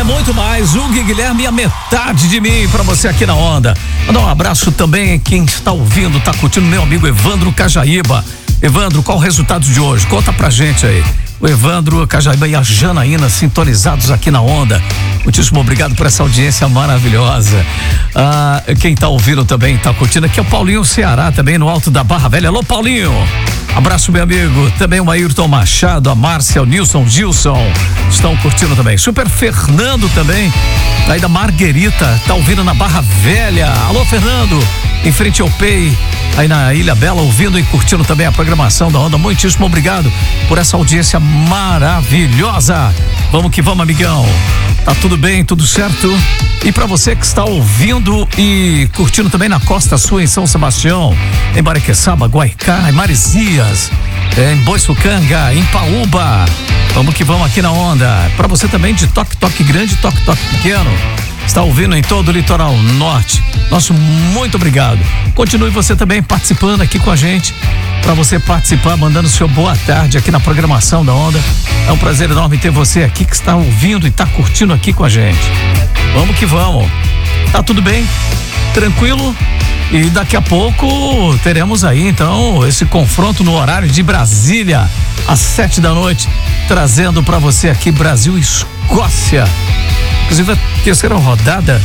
muito mais. Hugo e Guilherme e a metade de mim pra você aqui na Onda. Mandar um abraço também quem está ouvindo, tá curtindo, meu amigo Evandro Cajaíba. Evandro, qual o resultado de hoje? Conta pra gente aí. O Evandro Cajaíba e a Janaína sintonizados aqui na Onda. Muitíssimo obrigado por essa audiência maravilhosa. Quem tá ouvindo também, tá curtindo aqui é o Paulinho Ceará, também no Alto da Barra Velha. Alô, Paulinho! Abraço, meu amigo. Também o Ayrton Machado, a Márcia, o Nilson, Gilson estão curtindo também. Super Fernando também, aí da Marguerita, tá ouvindo na Barra Velha. Alô, Fernando, em frente ao PEI, aí na Ilha Bela, ouvindo e curtindo também a programação da Onda. Muitíssimo obrigado por essa audiência maravilhosa. Vamos que vamos, amigão. Tá tudo bem, tudo certo? E para você que está ouvindo e curtindo também na Costa Sul, em São Sebastião, em Baraqueçaba, Guaicá, em Marizias, em Boiçucanga, em Paúba, vamos que vamos aqui na Onda. Para você também de toque grande, toque pequeno, está ouvindo em todo o litoral norte, nosso muito obrigado. Continue você também participando aqui com a gente, para você participar, mandando seu boa tarde aqui na programação da Onda. É um prazer enorme ter você aqui que está ouvindo e está curtindo aqui com a gente. Vamos que vamos. Tá tudo bem? Tranquilo? E daqui a pouco teremos aí então esse confronto no horário de Brasília, às 7 da noite, trazendo para você aqui Brasil e Escócia. Inclusive a terceira rodada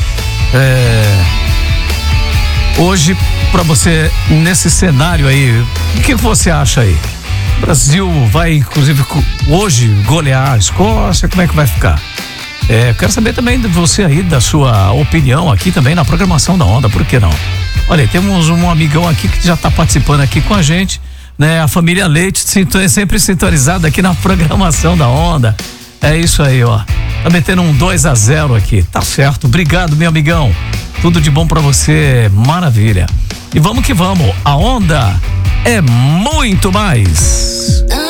hoje para você nesse cenário aí. O que você acha aí? O Brasil vai inclusive hoje golear a Escócia? Como é que vai ficar? Quero saber também de você aí, da sua opinião aqui também na programação da Onda, por que não? Olha, temos um amigão aqui que já está participando aqui com a gente, né? A família Leite sempre sintonizada aqui na programação da Onda. É isso aí, ó. Tá metendo um 2-0 aqui, tá certo. Obrigado, meu amigão. Tudo de bom pra você, maravilha. E vamos que vamos, a Onda é muito mais.